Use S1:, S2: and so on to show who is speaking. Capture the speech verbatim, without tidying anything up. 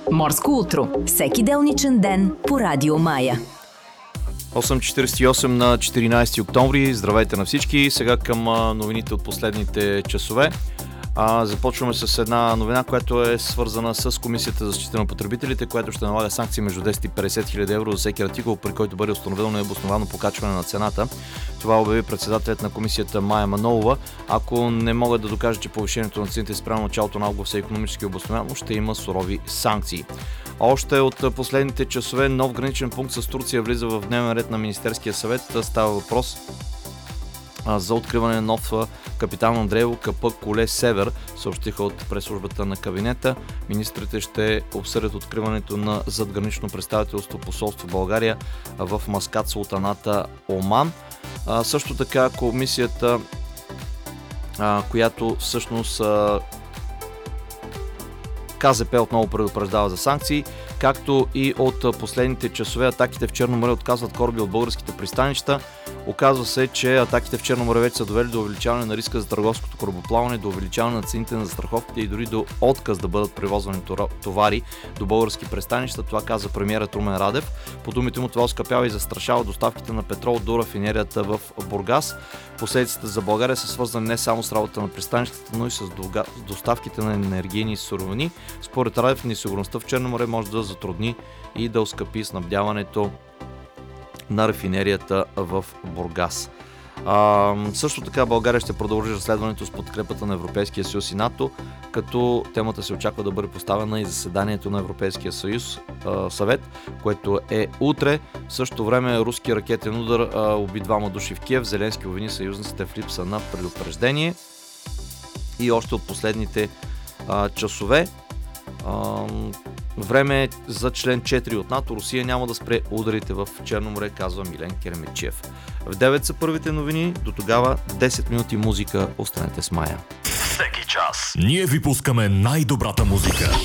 S1: Морско утро. Всеки делничен ден по Радио Мая.
S2: осем четиридесет и осем на четиринадесети октомври. Здравейте на всички. Сега към новините от последните часове. А, започваме с една новина, която е свързана с Комисията за защита на потребителите, която ще налага санкции между десет и петдесет хиляди евро за всеки артикул, при който бъде установено необосновано покачване на цената. Това обяви председателят на комисията Мая Манолова. Ако не могат да докажат, че повишението на цените спрямо началото на август е икономически обосновано, ще има сурови санкции. Още от последните часове нов граничен пункт с Турция влиза в дневен ред на Министерския съвет. Става въпрос за откриване на нов Капитан Андреево КП Коле Север, съобщиха от пресслужбата на кабинета. Министрите ще обсъдят откриването на задгранично представителство посолство България в Маскат, Султаната, Оман. А, също така комисията, а, която всъщност а, КЗП отново предупреждава за санкции, както и от последните часове атаките в Черно море отказват кораби от българските пристанища. Оказва се, че атаките в Черно море вече са довели до увеличаване на риска за търговското корабоплаване, до увеличаване на цените на застраховките и дори до отказ да бъдат превозвани товари до български пристанища. Това каза премиерът Румен Радев. По думите му това оскъпява и застрашава доставките на петрол до рафинерията в Бургас. Последиците за България са свързани не само с работата на пристанищата, но и с доставките на енергийни суровини. Според Радев, несигурността в Черно море може да затрудни и да оскъпи снабдяването на рафинерията в Бургас. А, също така България ще продължи разследването с подкрепата на Европейския съюз и НАТО, като темата се очаква да бъде поставена и заседанието на Европейския съюз а, съвет, което е утре. В същото време руски ракетен удар а, уби двама души в Киев. Зеленски обвини съюзниците в липса на предупреждение. И още от последните а, часове а, време е за член четири от НАТО. Русия няма да спре ударите в Черно море, казва Милен Керемечев. В девет са първите новини. До тогава десет минути музика. Останете с Мая.
S3: Всеки час ние ви пускаме най-добрата музика.